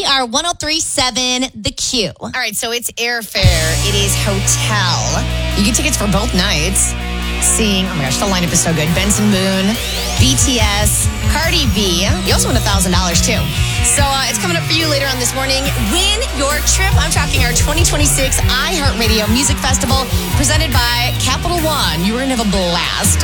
are 103.7 The Q. All right, so it's airfare. It is hotel. You get tickets for both nights. Seeing, oh my gosh, the lineup is so good. Benson Boone, BTS, Cardi B. You also win $1,000 too. So it's coming up for you later on this morning. Win your trip. I'm talking our 2026 iHeartRadio Music Festival presented by Capital One. You're going to have a blast.